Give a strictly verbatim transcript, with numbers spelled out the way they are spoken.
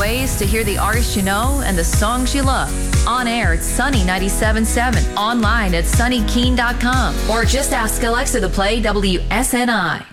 ways to hear the artists you know and the songs you love. On air at Sunny ninety-seven point seven, online at sunny keen dot com, or just ask Alexa to play W S N I.